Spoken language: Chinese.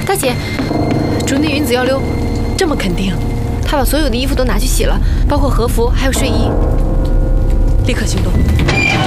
大姐，竹内云子要溜，这么肯定？她把所有的衣服都拿去洗了，包括和服还有睡衣。立刻行动。